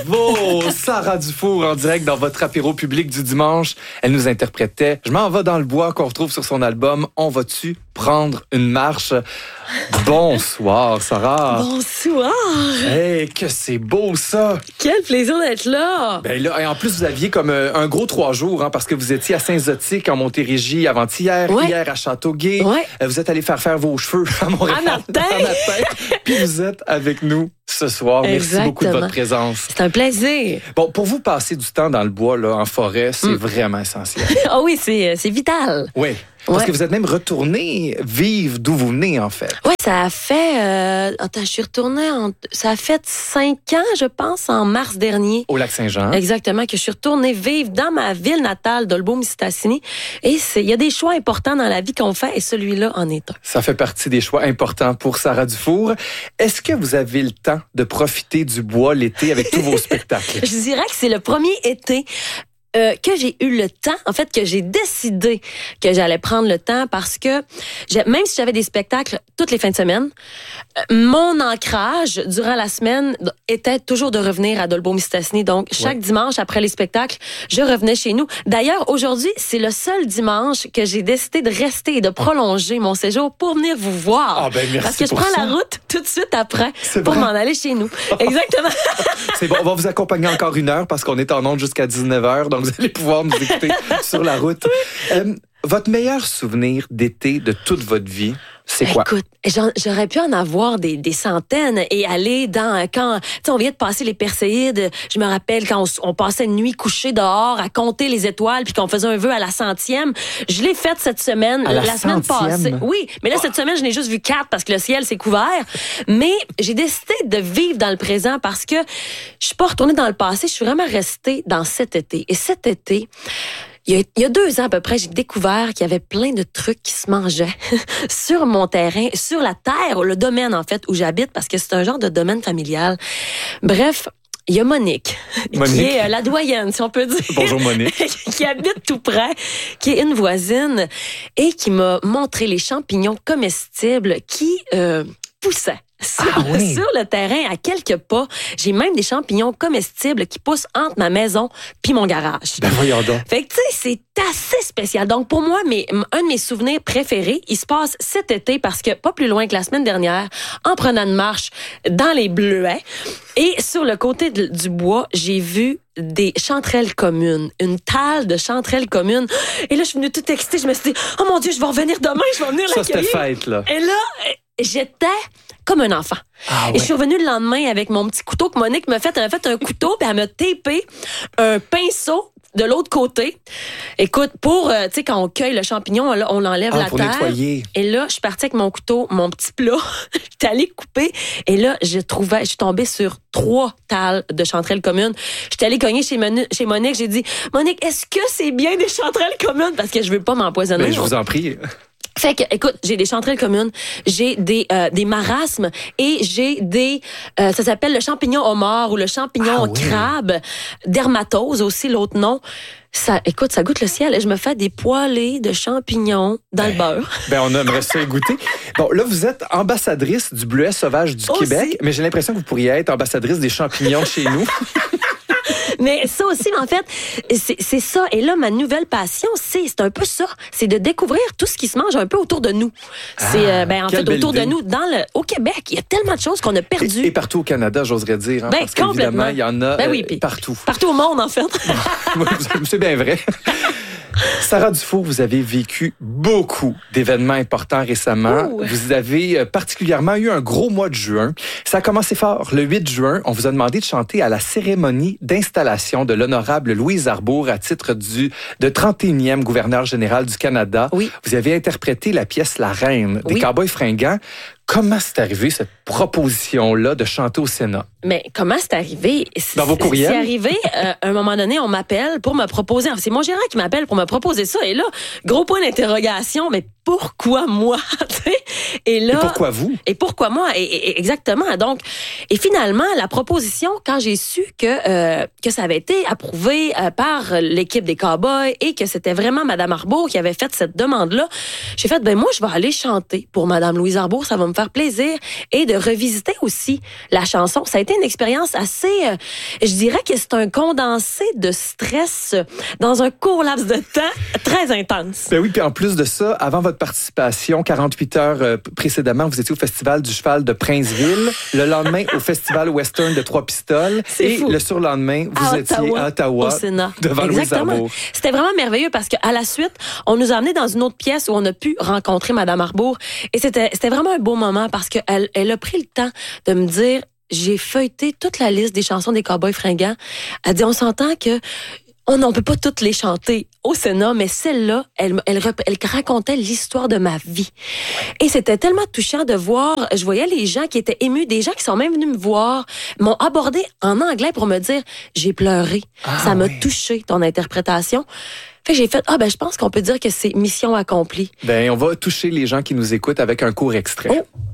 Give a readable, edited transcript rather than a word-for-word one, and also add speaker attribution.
Speaker 1: Bravo! Sarah Dufour en direct dans votre apéro public du dimanche. Elle nous interprétait « Je m'en vais dans le bois » qu'on retrouve sur son album « On va-tu prendre une marche ?» Bonsoir, Sarah.
Speaker 2: Bonsoir.
Speaker 1: Hey, que c'est beau, ça.
Speaker 2: Quel plaisir d'être là.
Speaker 1: Ben là, et en plus, vous aviez comme un gros 3 jours, hein, parce que vous étiez à Saint-Zotique, en Montérégie, avant-hier, hier à Châteauguay.
Speaker 2: Ouais.
Speaker 1: Vous êtes allé faire vos cheveux à Montréal.
Speaker 2: À matin.
Speaker 1: Puis vous êtes avec nous ce soir.
Speaker 2: Exactement.
Speaker 1: Merci beaucoup de votre présence.
Speaker 2: C'est un plaisir.
Speaker 1: Bon, pour vous, passer du temps dans le bois, là, en forêt, c'est vraiment essentiel.
Speaker 2: Ah oui, c'est vital.
Speaker 1: Oui. Parce
Speaker 2: Ouais.
Speaker 1: que vous êtes même retourné vivre d'où vous venez, en fait.
Speaker 2: Ouais, ça a fait... je suis retournée ça a fait 5 ans, je pense, en mars dernier.
Speaker 1: Au Lac-Saint-Jean.
Speaker 2: Exactement, que je suis retournée vivre dans ma ville natale d'Olbeau-Mistassini. Et il y a des choix importants dans la vie qu'on fait, et celui-là en est un.
Speaker 1: Ça fait partie des choix importants pour Sarah Dufour. Est-ce que vous avez le temps de profiter du bois l'été avec tous vos spectacles?
Speaker 2: Je dirais que c'est le premier été que j'ai eu le temps, en fait, que j'ai décidé que j'allais prendre le temps parce que même si j'avais des spectacles toutes les fins de semaine, mon ancrage durant la semaine était toujours de revenir à Dolbeau-Mistassini. Donc, chaque dimanche après les spectacles, je revenais chez nous. D'ailleurs, aujourd'hui, c'est le seul dimanche que j'ai décidé de rester et de prolonger mon séjour pour venir vous voir.
Speaker 1: Ah ben merci.
Speaker 2: Parce que je prends la route tout de suite après pour m'en aller chez nous. Exactement.
Speaker 1: C'est bon, on va vous accompagner encore 1 heure parce qu'on est en onde jusqu'à 19h, donc vous allez pouvoir nous écouter sur la route. Votre meilleur souvenir d'été de toute votre vie, c'est quoi?
Speaker 2: Écoute, j'aurais pu en avoir des centaines et aller quand on vient de passer les Perséides, je me rappelle quand on passait une nuit couchée dehors à compter les étoiles puis qu'on faisait un vœu à la 100e. Je l'ai faite cette semaine,
Speaker 1: à la
Speaker 2: semaine
Speaker 1: 100e?
Speaker 2: passée. Oui, mais là, cette semaine, je n'ai juste vu 4 parce que le ciel s'est couvert. Mais j'ai décidé de vivre dans le présent parce que je suis pas retournée dans le passé, je suis vraiment restée dans cet été. Et cet été, il y a 2 ans à peu près, j'ai découvert qu'il y avait plein de trucs qui se mangeaient sur mon terrain, sur la terre, le domaine en fait où j'habite, parce que c'est un genre de domaine familial. Bref, il y a Monique, qui est la doyenne, si on peut dire.
Speaker 1: Bonjour Monique.
Speaker 2: Qui habite tout près, qui est une voisine et qui m'a montré les champignons comestibles qui poussaient. Sur le terrain, à quelques pas, j'ai même des champignons comestibles qui poussent entre ma maison puis mon garage.
Speaker 1: Ben voyons donc.
Speaker 2: Fait que tu sais, c'est assez spécial. Donc pour moi, un de mes souvenirs préférés, il se passe cet été parce que pas plus loin que la semaine dernière, en prenant une marche dans les bleuets et sur le côté du bois, j'ai vu des chanterelles communes, une talle de chanterelles communes. Et là, je suis venue toute excitée. Je me suis dit, oh mon Dieu, je vais revenir demain, je vais venir l'accueillir.
Speaker 1: Ça, c'était fête, là.
Speaker 2: Et là, j'étais comme un enfant. Et je suis revenue le lendemain avec mon petit couteau que Monique m'a fait. Elle m'a fait un couteau, puis elle m'a tapé un pinceau de l'autre côté. Écoute, tu sais, quand on cueille le champignon, là, on enlève la
Speaker 1: pour
Speaker 2: terre.
Speaker 1: Nettoyer.
Speaker 2: Et là, je suis partie avec mon couteau, mon petit plat. J'étais allée couper. Et là, je suis tombée sur 3 talles de chanterelles communes. J'étais allée cogner chez Monique. J'ai dit, Monique, est-ce que c'est bien des chanterelles communes? Parce que je veux pas m'empoisonner.
Speaker 1: Ben, je vous en prie.
Speaker 2: Fait que, écoute, j'ai des chanterelles communes, j'ai des marasmes et j'ai ça s'appelle le champignon homard ou le champignon crabe, dermatose aussi, l'autre nom. Ça, écoute, ça goûte le ciel et je me fais des poêlés de champignons dans le beurre.
Speaker 1: On aimerait ça goûter. Bon, là, vous êtes ambassadrice du bleuet sauvage du Québec, mais j'ai l'impression que vous pourriez être ambassadrice des champignons chez nous.
Speaker 2: Mais ça aussi, en fait, c'est ça. Et là, ma nouvelle passion, c'est un peu ça. C'est de découvrir tout ce qui se mange un peu autour de nous. C'est, en fait, autour de nous, au Québec. Il y a tellement de choses qu'on a perdues.
Speaker 1: Et partout au Canada, j'oserais dire. Hein, parce qu'évidemment, il y en a partout.
Speaker 2: Partout au monde, en fait.
Speaker 1: C'est bien vrai. Sarah Dufour, vous avez vécu beaucoup d'événements importants récemment.
Speaker 2: Ouh.
Speaker 1: Vous avez particulièrement eu un gros mois de juin. Ça a commencé fort. Le 8 juin, on vous a demandé de chanter à la cérémonie d'installation de l'honorable Louise Arbour à titre de 31e gouverneur général du Canada.
Speaker 2: Oui.
Speaker 1: Vous avez interprété la pièce La Reine des Cowboys fringants. Comment c'est arrivé, cette proposition-là de chanter au Sénat?
Speaker 2: Mais comment c'est arrivé?
Speaker 1: Dans vos courriels?
Speaker 2: C'est arrivé, à un moment donné, on m'appelle pour me proposer. C'est mon gérant qui m'appelle pour me proposer ça. Et là, gros point d'interrogation. Mais pourquoi moi? Et là,
Speaker 1: et pourquoi vous?
Speaker 2: Et pourquoi moi? Et exactement. Donc, et finalement, la proposition, quand j'ai su que ça avait été approuvé par l'équipe des Cowboys et que c'était vraiment Mme Arbour qui avait fait cette demande-là, j'ai fait, moi, je vais aller chanter pour Mme Louise Arbour. Ça va me faire plaisir. Et de revisiter aussi la chanson. Ça a été une expérience assez, je dirais que c'est un condensé de stress dans un court laps de temps très intense.
Speaker 1: Ben oui, puis en plus de ça, avant votre participation, 48 heures précédemment, vous étiez au Festival du Cheval de Princeville, le lendemain au Festival Western de Trois-Pistoles et le surlendemain, vous étiez à Ottawa,
Speaker 2: au Sénat.
Speaker 1: Devant Louise Arbour.
Speaker 2: C'était vraiment merveilleux parce qu'à la suite, on nous a amenés dans une autre pièce où on a pu rencontrer Mme Arbour et c'était vraiment un beau moment parce qu'elle a pris le temps de me dire, j'ai feuilleté toute la liste des chansons des Cowboys fringants. Elle dit, on s'entend que on peut pas toutes les chanter au Sénat, mais celle-là, elle racontait l'histoire de ma vie. Et c'était tellement touchant de voir, je voyais les gens qui étaient émus, des gens qui sont même venus me voir, m'ont abordé en anglais pour me dire, j'ai pleuré. Ça m'a touché, ton interprétation. Fait que j'ai fait, je pense qu'on peut dire que c'est mission accomplie.
Speaker 1: Ben, on va toucher les gens qui nous écoutent avec un court extrait.
Speaker 2: Oh.